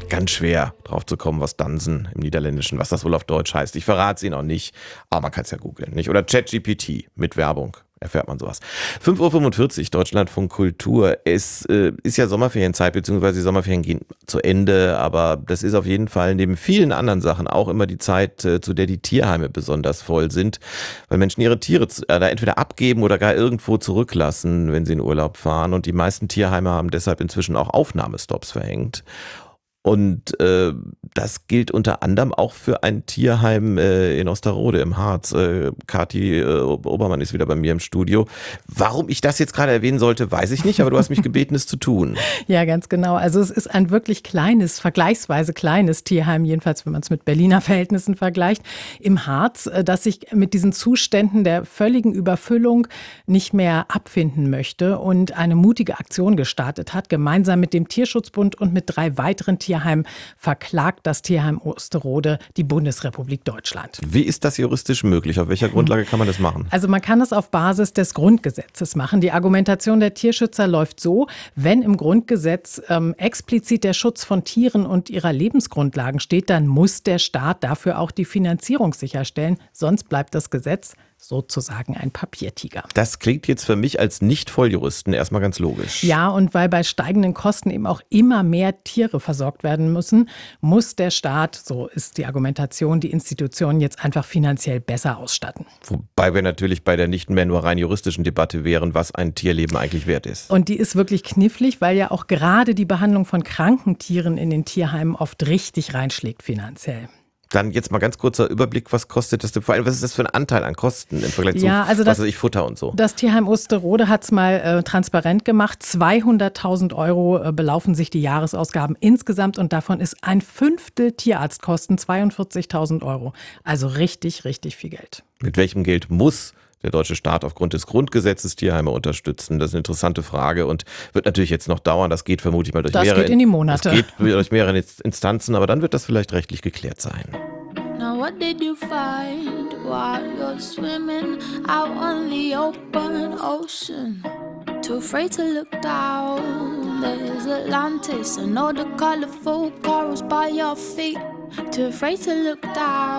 ganz schwer drauf zu kommen, was Dansen im Niederländischen, was das wohl auf Deutsch heißt. Ich verrate es Ihnen auch nicht, aber man kann es ja googeln, nicht? Oder ChatGPT mit Werbung. Erfährt man sowas. 5:45 Uhr, Deutschlandfunk Kultur. Es ist ja Sommerferienzeit, beziehungsweise die Sommerferien gehen zu Ende, aber das ist auf jeden Fall neben vielen anderen Sachen auch immer die Zeit, zu der die Tierheime besonders voll sind, weil Menschen ihre Tiere da entweder abgeben oder gar irgendwo zurücklassen, wenn sie in Urlaub fahren. Und die meisten Tierheime haben deshalb inzwischen auch Aufnahmestops verhängt. Und das gilt unter anderem auch für ein Tierheim in Osterode im Harz. Kathi Obermann ist wieder bei mir im Studio. Warum ich das jetzt gerade erwähnen sollte, weiß ich nicht, aber du hast mich gebeten, es zu tun. Ja, ganz genau. Also es ist ein wirklich kleines, vergleichsweise kleines Tierheim, jedenfalls wenn man es mit Berliner Verhältnissen vergleicht, im Harz, das sich mit diesen Zuständen der völligen Überfüllung nicht mehr abfinden möchte und eine mutige Aktion gestartet hat, gemeinsam mit dem Tierschutzbund und mit 3 weiteren Tierheimen verklagt das Tierheim Osterode die Bundesrepublik Deutschland. Wie ist das juristisch möglich? Auf welcher Grundlage kann man das machen? Also man kann es auf Basis des Grundgesetzes machen. Die Argumentation der Tierschützer läuft so: Wenn im Grundgesetz explizit der Schutz von Tieren und ihrer Lebensgrundlagen steht, dann muss der Staat dafür auch die Finanzierung sicherstellen. Sonst bleibt das Gesetz sozusagen ein Papiertiger. Das klingt jetzt für mich als Nicht-Volljuristen erstmal ganz logisch. Ja, und weil bei steigenden Kosten eben auch immer mehr Tiere versorgt werden müssen, muss der Staat, so ist die Argumentation, die Institutionen jetzt einfach finanziell besser ausstatten. Wobei wir natürlich bei der nicht mehr nur rein juristischen Debatte wären, was ein Tierleben eigentlich wert ist. Und die ist wirklich knifflig, weil ja auch gerade die Behandlung von kranken Tieren in den Tierheimen oft richtig reinschlägt finanziell. Dann jetzt mal ganz kurzer Überblick, was kostet das denn? Vor allem, was ist das für ein Anteil an Kosten im Vergleich zu Futter und so? Das Tierheim Osterode hat es mal transparent gemacht. 200.000 Euro belaufen sich die Jahresausgaben insgesamt und davon ist ein Fünftel Tierarztkosten, 42.000 Euro. Also richtig, richtig viel Geld. Mit welchem Geld muss der deutsche Staat aufgrund des Grundgesetzes Tierheime unterstützen? Das ist eine interessante Frage und wird natürlich jetzt noch dauern. Das geht vermutlich mal durch geht in die Monate. Das geht durch mehrere Instanzen, aber dann wird das vielleicht rechtlich geklärt sein. Now what did you find while you're swimming out on the open ocean? Too afraid to look down. There's Atlantis and all the colorful corals by your feet. Too afraid to look down.